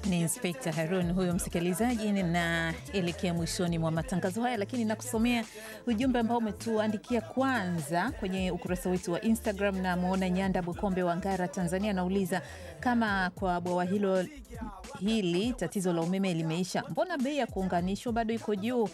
Ni Inspector Harun huyo msikilizaji, ninaelekea mwishoni mwa matangazo haya, lakini nakusomea ujumbe ambao umetuandikia kwanza kwenye ukurasa wetu wa Instagram. Na muona Nyanda Bukombe wa Ngara, Tanzania, nauliza kama kwa bwawa hili tatizo la umeme limeisha, mbona bei ya kuunganishwa bado iko juu?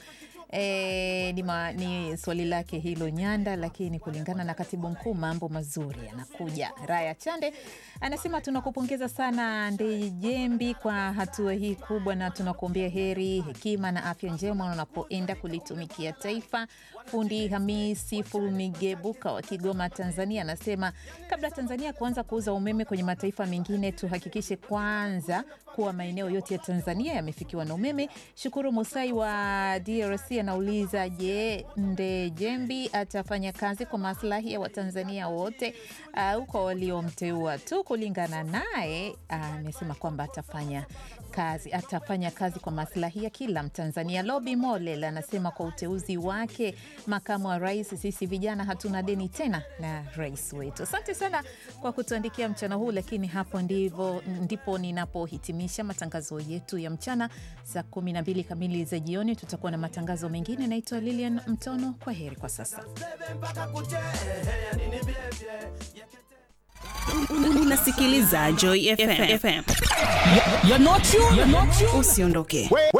Ni swali lake hilo Nyanda, lakini kulingana na katibu mkuu mambo mazuri yanakuja. Raya Chande anasema tunakupongeza sana Ndejembi kwa hatua hii kubwa, na tunakuombea heri, hekima na afya njema unapoenda kulitumikia taifa. Fundi Hamisi Fulmigebuka wa Kigoma, Tanzania, anasema kabla Tanzania kuanza kuuza umeme kwenye mataifa mengine, tuhakikishe kwanza kuwa maeneo yote ya Tanzania yamefikiwa na umeme. Shukuru Musai wa DRC anauliza, je, Ndejembi atafanya kazi kwa maslahi ya Watanzania wote au kwa waliomteua tu? Kulingana naye amesema kwamba atafanya kazi kwa maslahi ya kila Mtanzania. Lobi Mole anasema kwa uteuzi wake makamu wa rais, sisi vijana hatuna deni tena na rais wetu. Asante sana kwa kutuandikia mchana huu, lakini hapo ndipo ninapohitimisha matangazo yetu ya mchana. Saa 12 kamili za jioni tutakuwa na matangazo mengine. Naitwa Lilian Mtono, kwa heri kwa sasa. Unasikiliza Joy FM. You're not you. Usiondoke.